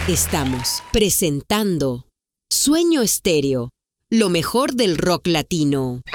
Estamos presentando Sueño Estéreo, lo mejor del rock latino.